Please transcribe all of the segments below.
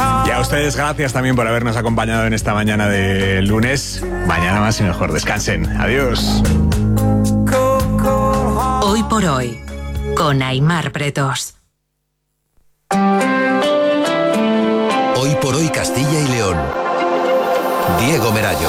Y a ustedes gracias también por habernos acompañado en esta mañana de lunes. Mañana más y mejor. Descansen. Adiós. Hoy por hoy, con Aimar Pretos. Hoy por hoy Castilla y León. Diego Merayo.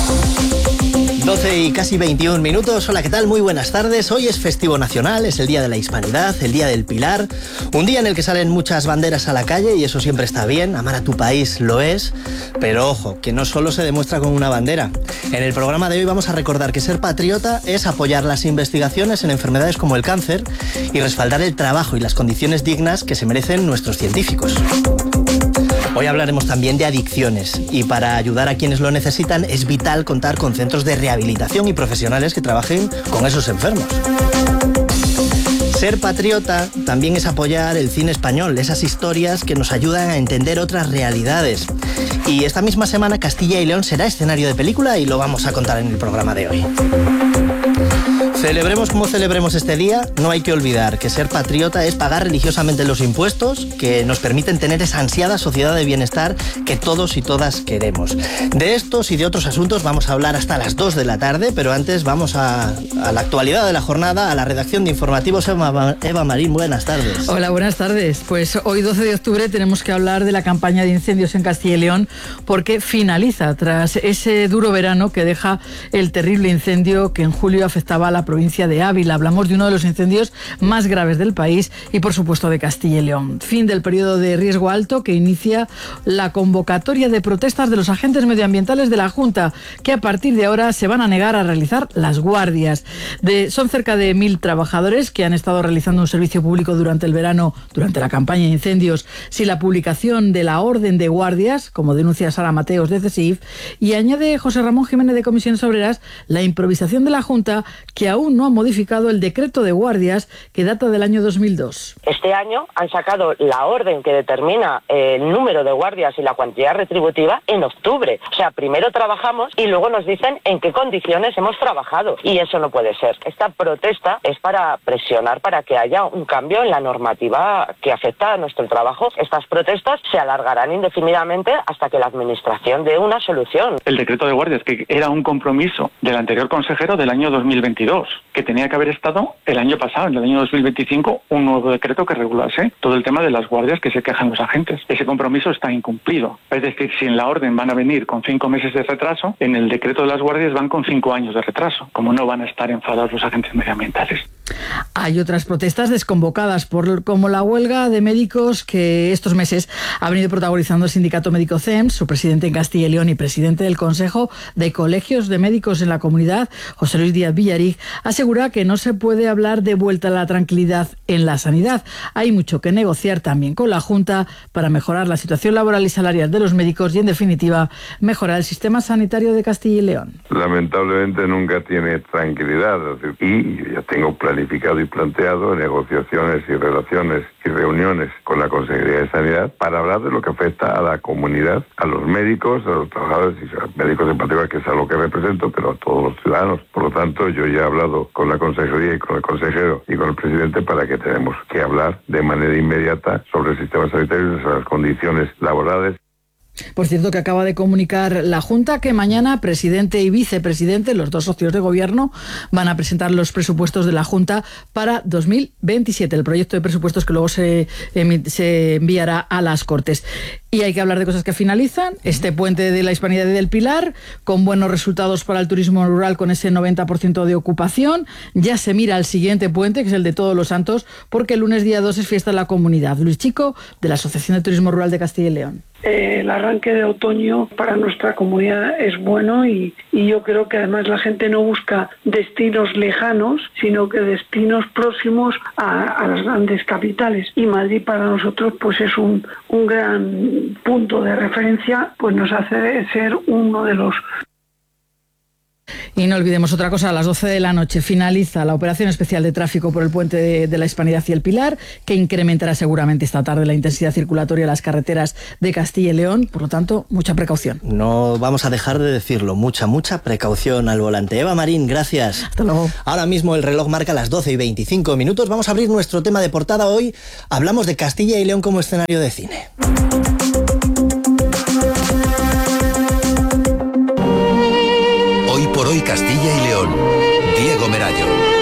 12 y casi 21 minutos. Hola, ¿qué tal? Muy buenas tardes. Hoy es festivo nacional, es el Día de la Hispanidad, el Día del Pilar. Un día en el que salen muchas banderas a la calle y eso siempre está bien. Amar a tu país lo es. Pero ojo, que no solo se demuestra con una bandera. En el programa de hoy vamos a recordar que ser patriota es apoyar las investigaciones en enfermedades como el cáncer y respaldar el trabajo y las condiciones dignas que se merecen nuestros científicos. Hoy hablaremos también de adicciones y para ayudar a quienes lo necesitan es vital contar con centros de rehabilitación y profesionales que trabajen con esos enfermos. Ser patriota también es apoyar el cine español, esas historias que nos ayudan a entender otras realidades. Y esta misma semana Castilla y León será escenario de película y lo vamos a contar en el programa de hoy. Celebremos como celebremos este día, no hay que olvidar que ser patriota es pagar religiosamente los impuestos que nos permiten tener esa ansiada sociedad de bienestar que todos y todas queremos. De estos y de otros asuntos vamos a hablar hasta las 2 de la tarde, pero antes vamos a la actualidad de la jornada, a la redacción de informativos. Eva Marín, buenas tardes. Hola, buenas tardes. Pues hoy 12 de octubre tenemos que hablar de la campaña de incendios en Castilla y León porque finaliza tras ese duro verano que deja el terrible incendio que en julio afectaba a la provincia de Ávila. Hablamos de uno de los incendios más graves del país y, por supuesto, de Castilla y León. Fin del periodo de riesgo alto que inicia la convocatoria de protestas de los agentes medioambientales de la Junta, que a partir de ahora se van a negar a realizar las guardias. Son cerca de 1.000 trabajadores que han estado realizando un servicio público durante el verano, durante la campaña de incendios, sin la publicación de la orden de guardias, como denuncia Sara Mateos de CESIF, y añade José Ramón Jiménez de Comisiones Obreras la improvisación de la Junta, que aún no ha modificado el decreto de guardias que data del año 2002. Este año han sacado la orden que determina el número de guardias y la cuantía retributiva en octubre. O sea, primero trabajamos y luego nos dicen en qué condiciones hemos trabajado. Y eso no puede ser. Esta protesta es para presionar para que haya un cambio en la normativa que afecta a nuestro trabajo. Estas protestas se alargarán indefinidamente hasta que la administración dé una solución. El decreto de guardias, que era un compromiso del anterior consejero del año 2022, que tenía que haber estado el año pasado, en el año 2025, un nuevo decreto que regulase todo el tema de las guardias que se quejan los agentes. Ese compromiso está incumplido. Es decir, si en la orden van a venir con 5 meses de retraso, en el decreto de las guardias van con 5 años de retraso, como no van a estar enfadados los agentes medioambientales. Hay otras protestas desconvocadas, como la huelga de médicos que estos meses ha venido protagonizando el sindicato médico CEMS. Su presidente en Castilla y León y presidente del Consejo de Colegios de Médicos en la comunidad, José Luis Díaz Villarig, asegura que no se puede hablar de vuelta a la tranquilidad en la sanidad. Hay mucho que negociar también con la Junta para mejorar la situación laboral y salarial de los médicos y, en definitiva, mejorar el sistema sanitario de Castilla y León. Lamentablemente nunca tiene tranquilidad y ya tengo planificado y planteado negociaciones y relaciones y reuniones con la Consejería de Sanidad para hablar de lo que afecta a la comunidad, a los médicos, a los trabajadores y a los médicos en particular, que es a lo que represento, pero a todos los ciudadanos. Por lo tanto, yo ya he hablado con la Consejería y con el consejero y con el presidente para que tenemos que hablar de manera inmediata sobre el sistema sanitario y sobre las condiciones laborales. Por cierto, que acaba de comunicar la Junta que mañana presidente y vicepresidente, los dos socios de gobierno, van a presentar los presupuestos de la Junta para 2027, el proyecto de presupuestos que luego se enviará a las Cortes. Y hay que hablar de cosas que finalizan. Este puente de la Hispanidad y del Pilar, con buenos resultados para el turismo rural, con ese 90% de ocupación. Ya se mira al siguiente puente, que es el de Todos los Santos, porque el lunes día 2 es fiesta en la comunidad. Luis Chico, de la Asociación de Turismo Rural de Castilla y León. El arranque de otoño para nuestra comunidad es bueno y yo creo que además la gente no busca destinos lejanos, sino que destinos próximos a las grandes capitales. Y Madrid para nosotros pues es un gran punto de referencia, pues nos hace ser uno de los... Y no olvidemos otra cosa, a las 12 de la noche finaliza la operación especial de tráfico por el puente de la Hispanidad y el Pilar, que incrementará seguramente esta tarde la intensidad circulatoria en las carreteras de Castilla y León. Por lo tanto, mucha precaución. No vamos a dejar de decirlo, mucha precaución al volante. Eva Marín, gracias. Hasta luego. Ahora mismo el reloj marca las 12:25. Vamos a abrir nuestro tema de portada. Hoy hablamos de Castilla y León como escenario de cine. Hoy Castilla y León. Diego Merayo.